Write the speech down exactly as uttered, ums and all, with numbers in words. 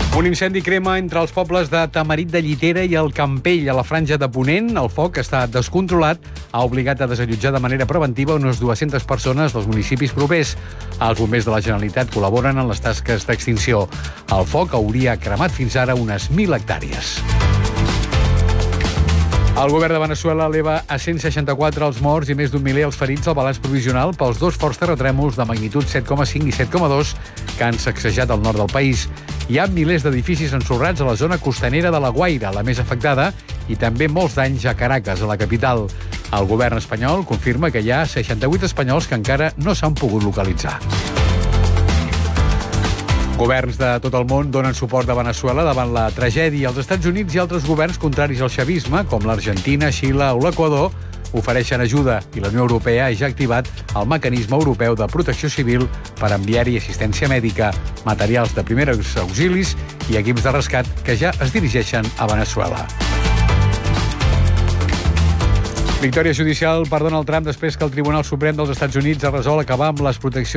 Un incendi crema entre els pobles de Tamarit de Llitera i el Campell, a la franja de Ponent. El foc està descontrolat, ha obligat a desallotjar de manera preventiva unes dues-centes persones dels municipis propers. Els bombers de la Generalitat col·laboren en les tasques d'extinció. El foc hauria cremat fins ara unes mil hectàrees. El govern de Veneçuela eleva a cent seixanta-quatre els morts i més d'un miler els ferits al balanç provisional pels dos forts terratrèmols de magnitud set coma cinc i set coma dos que han sacsejat el nord del país. Hi ha milers d'edificis ensorrats a la zona costanera de La Guaira, la més afectada, i també molts danys a Caracas, a la capital. El govern espanyol confirma que hi ha seixanta-vuit espanyols que encara no s'han pogut localitzar. Governs de tot el món donen suport a Veneçuela davant la tragèdia. Els Estats Units i altres governs contraris al chavisme, com l'Argentina, Xile o l'Equador, ofereixen ajuda i la Unió Europea ha ja activat el mecanisme europeu de protecció civil per enviar-hi assistència mèdica, materials de primers auxilis i equips de rescat que ja es dirigeixen a Veneçuela. Victòria judicial per Donald Trump després que el Tribunal Suprem dels Estats Units ha resolt acabar amb les proteccions